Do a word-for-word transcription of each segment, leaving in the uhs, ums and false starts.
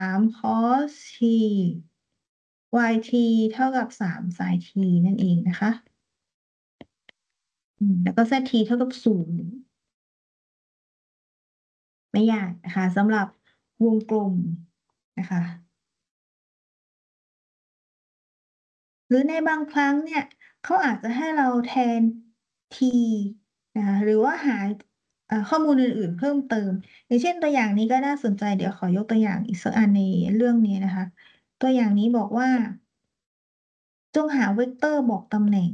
าม cos t yt เท่ากับสาม sin t นั่นเองนะคะอืมแล้วก็ zt เท่ากับศูนย์ไม่ยากนะคะสำหรับวงกลมนะคะหรือในบางครั้งเนี่ยเขาอาจจะให้เราแทน t นะคะหรือว่าหาเอ่อข้อมูลอื่นๆเพิ่มเติมอย่างเช่นตัวอย่างนี้ก็น่าสนใจเดี๋ยวขอยกตัวอย่างอีกสักอันในเรื่องนี้นะคะตัวอย่างนี้บอกว่าจงหาเวกเตอร์บอกตำแหน่ง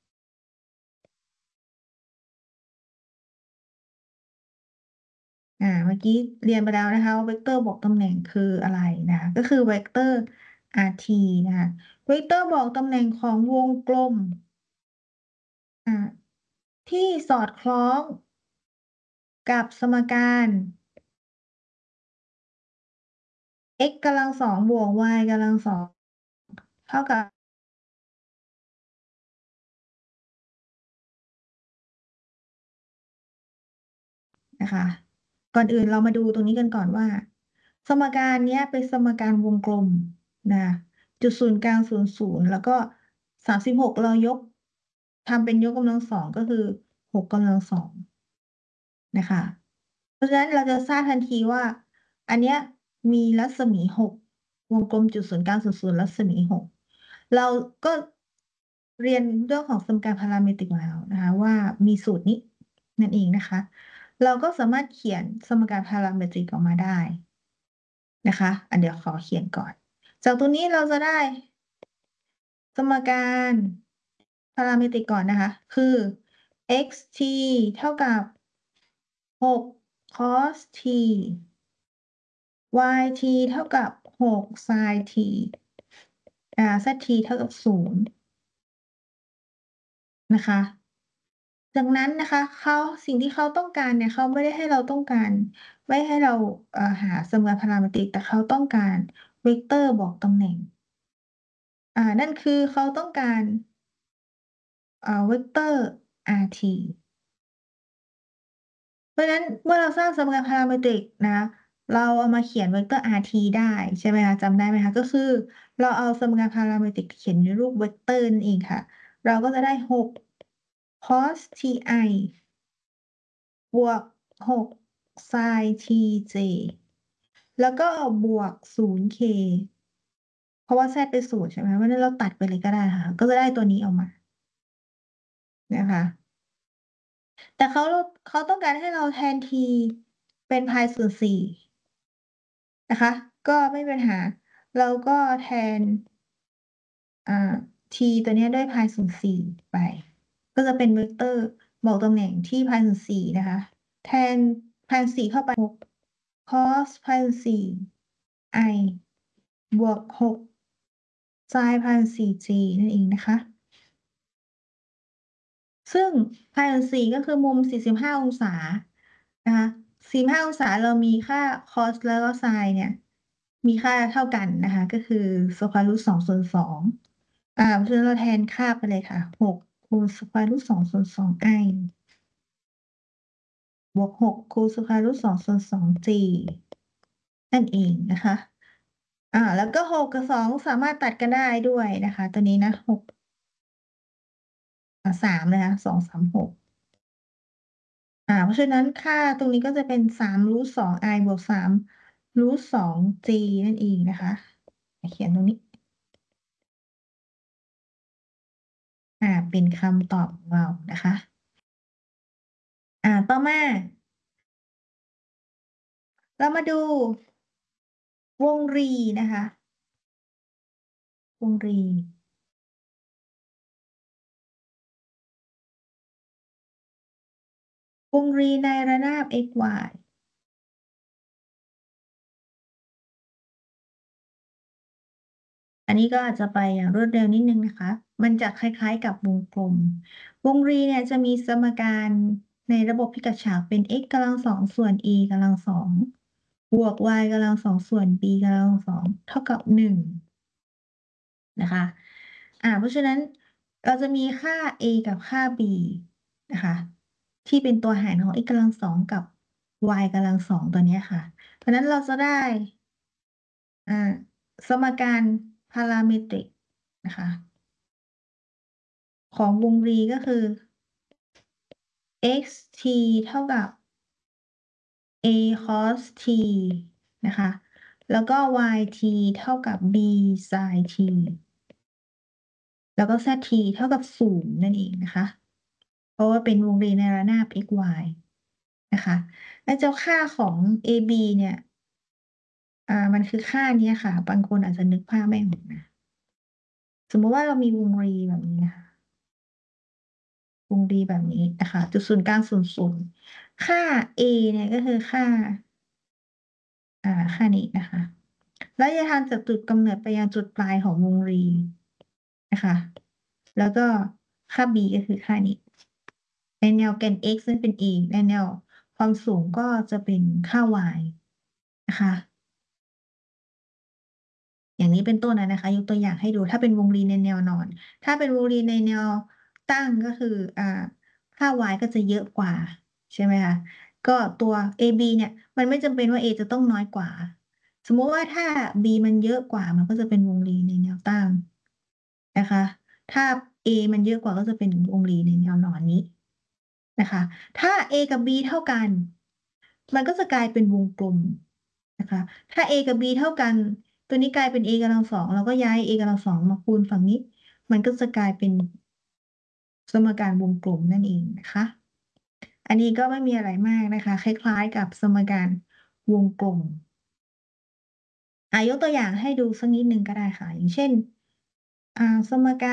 อ่าเมื่อกี้เรียนไปแล้วนะคะว่าเวกเตอร์บอกตำแหน่งคืออะไรนะคะก็คือเวกเตอร์ rt นะคะเวกเตอร์บอกตำแหน่งของวงกลมอ่าที่สอดคล้องกับสมการ x กำลังสองบวก y กำลังสองเท่ากับนะคะก่อนอื่นเรามาดูตรงนี้กันก่อนว่าสมการเนี้ยเป็นสมการวงกลมนะจุดศูนย์กลางศูนย์ศูนย์แล้วก็สามสิบหกเรายกทำเป็นยกกำลังสองก็คือหกกำลังสองนะคะ เพราะฉะนั้นเราจะทราบทันทีว่าอันเนี้ยมีรัศมีหกวงกลมจุดศูนย์กลางศูนย์ศูนย์รัศมีหกเราก็เรียนเรื่องของสมการพาราเมตริกมาแล้วนะคะว่ามีสูตรนี้นั่นเองนะคะเราก็สามารถเขียนสมการพาราเมตริกออกมาได้นะคะอันเดี๋ยวขอเขียนก่อนจากตรงนี้เราจะได้สมการพาราเมตริกก่อนนะคะคือ xt เท่ากับหก cos t yt เท่ากับหก sin t อ่า zt เท่ากับศูนย์นะคะจากนั้นนะคะเขาสิ่งที่เขาต้องการเนี่ยเขาไม่ได้ให้เราต้องการไม่ให้เราเอ่อหาสมการพาราเมตริกแต่เขาต้องการเวกเตอร์บอกตำแหน่งอ่านั่นคือเขาต้องการเอ่อเวกเตอร์ rt เพราะฉะนั้นเมื่อเราสร้างสมการพาราเมตริกนะเราเอามาเขียนเวกเตอร์ rt ได้ใช่ไหมคะจำได้ไหมคะก็คือเราเอาสมการพาราเมตริกเขียนในรูปเวกเตอร์นั่นเองค่ะเราก็จะได้หก cos ti บวกหก sin tj แล้วก็บวกศูนย์ k เพราะว่า z เป็นศูนย์ใช่ไหมเพราะฉะนั้นเราตัดไปเลยก็ได้ค่ะก็จะได้ตัวนี้ออกมานะคะแต่เขาเขาต้องการให้เราแทน t เป็นพายส่วนสี่ นะคะก็ไม่เป็นปัญหาเราก็แทนอ่า t ตัวเนี้ยด้วยพายศูนย์สี่ไปก็จะเป็นเวกเตอร์บอกตำแหน่งที่พายศูนย์สี่นะคะแทนพายสี่เข้าไปหก cos พายสี่ i บวกหก sin พายสี่ j นั่นเองนะคะซึ่งพายสี่ก็คือมุมสี่สิบห้าองศานะคะสี่สิบห้าองศาเรามีค่า cos แล้วก็ sin เนี่ยมีค่าเท่ากันนะคะก็คือ square root สองส่วนสองอ่าเพราะฉะนั้นเราแทนค่าไปเลยค่ะหกคูณ square root สองส่วนสอง i บวกหกคูณ square root สองส่วนสอง j นั่นเองนะคะอ่าแล้วก็หกกับสองสามารถตัดกันได้ด้วยนะคะตัวนี้นะหกอ่าสามนะคะสองสามหก อ่าเพราะฉะนั้นค่าตรงนี้ก็จะเป็นสามรูทสอง i บวกสามรูทสอง g นั่นเองนะคะเขียนตรงนี้อ่าเป็นคำตอบของเรานะคะอ่าต่อมาเรามาดูวงรีนะคะวงรีวงรีในระนาบ x y อันนี้ก็อาจจะไปอย่างรวดเร็วนิดนึงนะคะมันจะคล้ายๆกับวงกลมวงรีเนี่ยจะมีสมการในระบบพิกัดฉากเป็น x กำลังสองส่วน e กำลังสองบวก y กำลังสองส่วน b กำลังสองเท่ากับหนึ่งนะคะอ่าเพราะฉะนั้นเราจะมีค่า a กับค่า b นะคะที่เป็นตัวหารของ x กำลังสองกับ y กำลังสองตัวเนี้ยค่ะเพราะฉะนั้นเราจะได้สมการพาราเมตริกนะคะของวงรีก็คือ xt เท่ากับ a cos t นะคะแล้วก็ yt เท่ากับ b sin t แล้วก็ zt เท่ากับศูนย์นั่นเองนะคะเพราะว่าเป็นวงรีในระนาบ x y นะคะและเจ้าค่าของ ab เนี่ยอ่ามันคือค่านี้ค่ะบางคนอาจจะนึกภาพไม่ออกนะสมมติว่าเรามีวงรีแบบนี้นะคะวงรีแบบนี้นะคะจุดศูนย์กลางศูนย์ศูนย์ค่า a เนี่ยก็คือค่าอ่าค่านี้นะคะระยะทางจากจุดกำเนิดไปยังจุดปลายของวงรีนะคะแล้วก็ค่า b ก็คือค่านี้ในแนวแกน x ซึ่งเป็น e ในแนวความสูงก็จะเป็นค่า y นะคะ อย่างนี้เป็นต้นนะนะคะยกตัวอย่างให้ดูถ้าเป็นวงรีในแนวนอนถ้าเป็นวงรีในแนวตั้งก็คืออ่าค่า y ก็จะเยอะกว่าใช่ไหมคะก็ตัว a b เนี่ยมันไม่จำเป็นว่า a จะต้องน้อยกว่าสมมุติว่าถ้า b มันเยอะกว่ามันก็จะเป็นวงรีในแนวตั้งนะคะถ้า a มันเยอะกว่าก็จะเป็นวงรีในแนวนอนนี้นะคะถ้า a กับ b เท่ากันมันก็จะกลายเป็นวงกลมนะคะถ้า a กับ b เท่ากันตัวนี้กลายเป็น a กำลังสองเราก็ย้าย a กำลังสองมาคูณฝั่งนี้มันก็จะกลายเป็นสมการวงกลมนั่นเองนะคะอันนี้ก็ไม่มีอะไรมากนะคะคล้ายๆกับสมการวงกลมอ่ะยกตัวอย่างให้ดูสักนิดนึงก็ได้ค่ะอย่างเช่นอ่าสมการ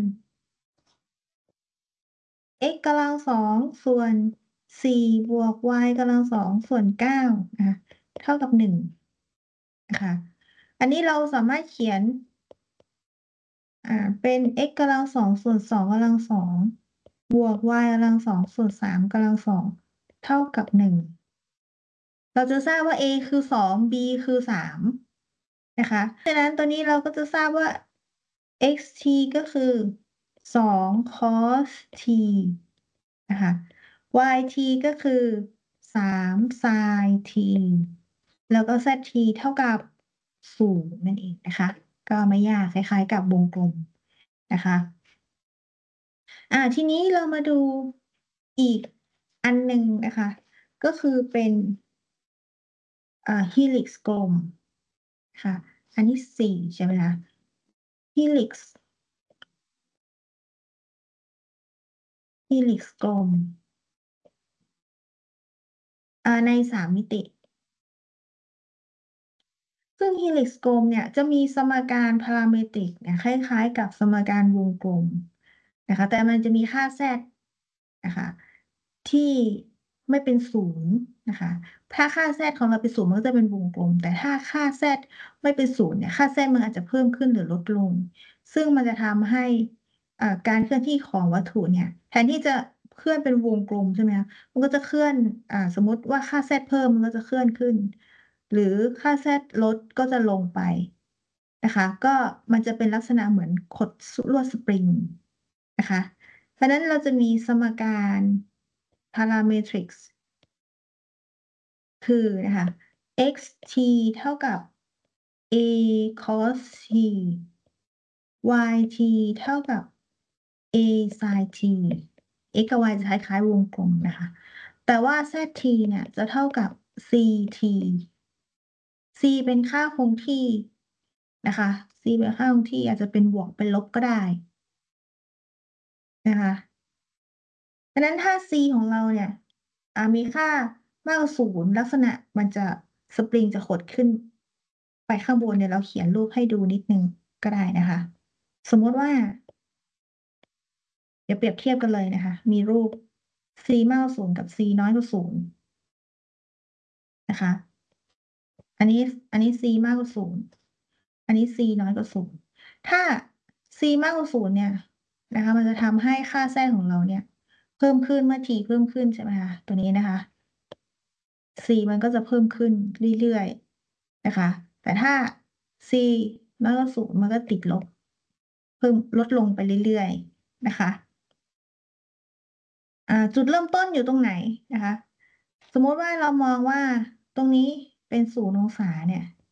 x กำลังสองส่วนสี่บวก y กำลังสองส่วนเก้านะคะเท่ากับหนึ่งนะคะอันนี้เราสามารถเขียนอ่าเป็น x กำลังสองส่วนสองกำลังสองบวก y กำลังสองส่วนสามกำลังสองเท่ากับหนึ่งเราจะทราบว่า a คือสอง b คือสามนะคะฉะนั้นตัวนี้เราก็จะทราบว่า xt ก็คือสอง cos t นะคะ yt ก็คือสาม sin t แล้วก็ zt เท่ากับศูนย์นั่นเองนะคะก็ไม่ยากคล้ายๆกับวงกลมนะคะอ่าทีนี้เรามาดูอีกอันหนึ่งนะคะก็คือเป็นอ่า helix กลมค่ะอันที่สี่ใช่ไหมคะ helix helix กลมอ่าในสามมิติ ซึ่งฮีลิกซ์กลมเนี่ยจะมีสมการพาราเมตริกเนี่ยคล้ายๆกับสมการวงกลมนะคะแต่มันจะมีค่า z นะคะที่ไม่เป็นศูนย์นะคะถ้าค่า z ของเราเป็นศูนย์มันก็จะเป็นวงกลมแต่ถ้าค่า z ไม่เป็นศูนย์เนี่ยค่า z มันอาจจะเพิ่มขึ้นหรือลดลงซึ่งมันจะทำให้อ่าการเคลื่อนที่ของวัตถุเนี่ยแทนที่จะเคลื่อนเป็นวงกลมใช่ไหมคะมันก็จะเคลื่อนอ่าสมมติว่าค่า z เพิ่มมันก็จะเคลื่อนขึ้น หรือค่าแซดลดก็จะลงไปนะคะก็มันจะเป็นลักษณะเหมือนขดลวดสปริงนะคะเพราะฉะนั้นเราจะมีสมการ parametrics คือนะคะ xt เท่ากับ a cos t yt เท่ากับ a sin t x กับ y จะคล้ายๆวงกลมนะคะแต่ว่า zt เนี่ยจะเท่ากับ ct c เป็นค่าคงที่นะคะ c เป็นค่าคงที่อาจจะเป็นบวกเป็นลบก็ได้นะคะดังนั้นถ้า c ของเราเนี่ยอ่ามีค่ามากกว่าศูนย์ลักษณะมันจะสปริงจะหดขึ้นไปข้างบนเนี่ยเราเขียนรูปให้ดูนิดนึงก็ได้นะคะสมมติว่าเดี๋ยวเปรียบเทียบกันเลยนะคะมีรูป c มากกว่าศูนย์กับ c น้อยกว่าศูนย์นะคะ อันนี้อันนี้ c มากกว่าศูนย์อันนี้ c น้อยกว่าศูนย์ถ้า c มากกว่าศูนย์เนี่ยนะคะมันจะทำให้ค่าแทรกของเราเนี่ยเพิ่มขึ้นเมื่อ t เพิ่มขึ้นใช่ไหมคะตัวนี้นะคะ c มันก็จะเพิ่มขึ้นเรื่อยๆนะคะแต่ถ้า c น้อยกว่าศูนย์มันก็ติดลบเพิ่มลดลงไปเรื่อยๆนะคะ อ่าจุดเริ่มต้นอยู่ตรงไหนนะคะสมมติว่าเรามองว่าตรงนี้เป็นศูนย์องศาเนี่ย